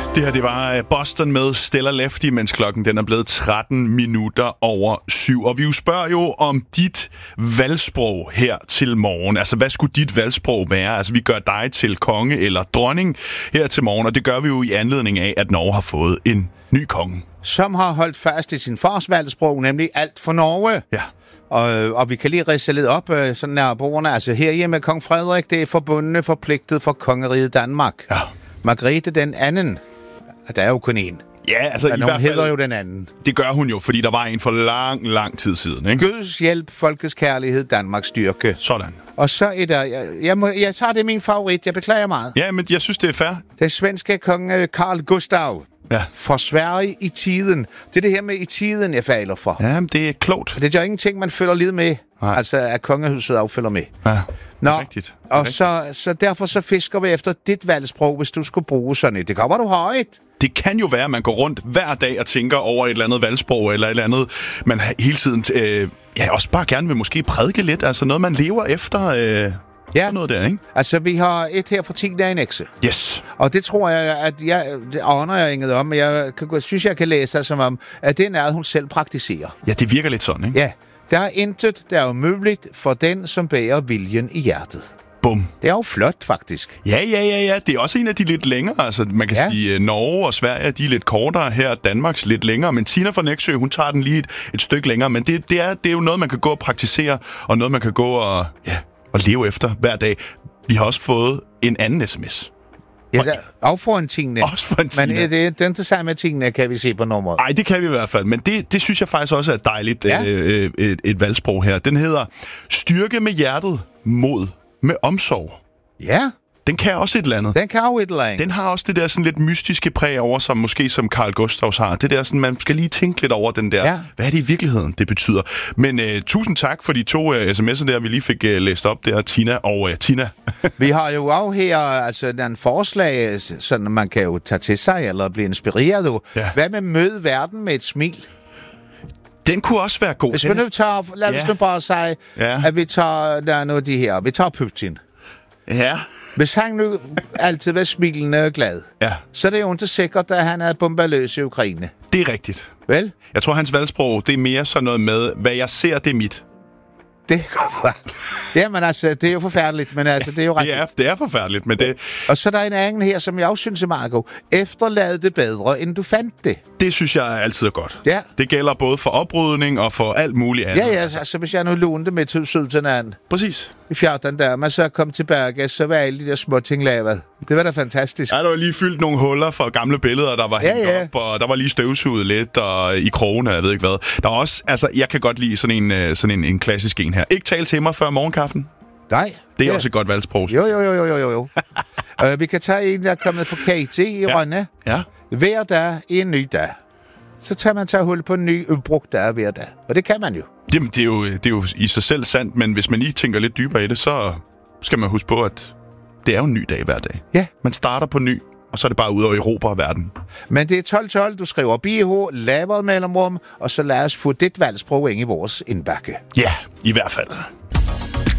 Det her, det var Boston med Stella Lefty, mens klokken den er blevet 13 minutter over 7. Og vi jo spørger jo om dit valgsprog her til morgen. Altså, hvad skulle dit valgsprog være? Altså, vi gør dig til konge eller dronning her til morgen, og det gør vi jo i anledning af, at Norge har fået en ny konge. Som har holdt fast i sin fars valgsprog, nemlig alt for Norge. Ja. Og vi kan lige ridse lidt op, sådan nærboerne. Altså herhjemme, kong Frederik, det er forbundne forpligtet for kongeriget Danmark. Ja. Margrethe den anden, der er jo kun én. Ja, altså i hvert fald hedder jo den anden. Det gør hun jo, fordi der var en for lang tid siden, ikke? Guds hjælp, folkets kærlighed, Danmarks styrke. Sådan. Og så er der, jeg tager det min favorit, jeg beklager meget. Ja, men jeg synes, det er fair. Det svenske konge Carl Gustav. Ja. For Sverige i tiden. Det er det her med i tiden, jeg falder for. Ja, det er klogt. Det er jo ingenting, man følger lidt med. Nej. Altså, at kongehuset affølger med. Ja, Nå, rigtigt. Og så derfor så fisker vi efter dit valgsprog, hvis du skulle bruge sådan et. Det kommer du højt. Det kan jo være, at man går rundt hver dag og tænker over et eller andet valgsprog, eller et eller andet, man hele tiden også bare gerne vil måske prædike lidt. Altså noget, man lever efter. Ja. Noget der, ikke? Altså, vi har et her for 10 dage en ekse. Yes. Og det tror jeg, at det aner jeg inget om, men jeg synes, jeg kan læse det som om, at det er noget, hun selv praktiserer. Ja, det virker lidt sådan, ikke? Ja. Der er intet, der er umuligt for den, som bærer viljen i hjertet. Bum. Det er jo flot, faktisk. Ja. Det er også en af de lidt længere. Altså, man kan sige, Norge og Sverige, de er lidt kortere her. Danmarks lidt længere. Men Tina fra Nexø, hun tager den lige et stykke længere. Men det er jo noget, man kan gå og praktisere, og noget, man kan gå og leve efter hver dag. Vi har også fået en anden sms. Ja, også for en tingene. Også for en tingene. Men det er ikke samme tingene, kan vi se på nummeret. Nej, det kan vi i hvert fald. Men det synes jeg faktisk også er dejligt, et valgsprog her. Den hedder styrke med hjertet, mod med omsorg. Ja. Den kan også et eller andet. Den kan jo et eller andet. Den har også det der sådan lidt mystiske præg over, som måske som Carl Gustavs har. Det der sådan, man skal lige tænke lidt over den der. Ja. Hvad er det i virkeligheden, det betyder? Men tusind tak for de 2 sms'er der, vi lige fik læst op der, Tina og Tina. Vi har jo også her altså en forslag, sådan man kan jo tage til sig eller blive inspireret. Ja. Hvad med møde verden med et smil? Den kunne også være god. Hvis vi nu tager, lad os nu bare sige, at vi tager, der er noget af de her. Vi tager Putin. Ja. Hvis han nu altid var smilende og glad, så er det jo ikke sikkert, at han er bombaløs i Ukraine. Det er rigtigt. Vel? Jeg tror, hans valgsprog, det er mere sådan noget med, hvad jeg ser, det er mit. Det men altså, det er jo forfærdeligt, men altså, det er jo rigtigt. Det er forfærdeligt, men det... Og så er der en anden her, som jeg også synes er meget god. Efterlad det bedre, end du fandt det. Det synes jeg altid er godt. Ja. Det gælder både for oprydning og for alt muligt andet. Ja, altså hvis jeg nu lånte med til Sydtenand. Præcis. I 14 der, men så kom tilbage, så var alle de der små ting lavet. Det var da fantastisk. Ja, der var lige fyldt nogle huller for gamle billeder, der var hængt op, og der var lige støvsuget lidt, og i krogene, jeg ved ikke hvad. Der er også, altså, jeg kan godt lide sådan en klassisk en her. Ikke tale til mig før morgenkaffen. Nej. Det er også et godt valgsprog. Jo. Vi kan tage en, der er kommet fra Katie i Rønne. Ja. Hver dag er en ny dag. Så tager man hul på en ny ubrugt dag hver dag. Og det kan man jo. Jamen, det er jo i sig selv sandt, men hvis man lige tænker lidt dybere i det, så skal man huske på, at det er jo en ny dag hver dag. Ja. Man starter på ny, og så er det bare ud og erobre verden. Men det er 12-12, du skriver BH, lavere mellemrum, og så lad os få dit valgsprog ind i vores indbakke. Ja, i hvert fald.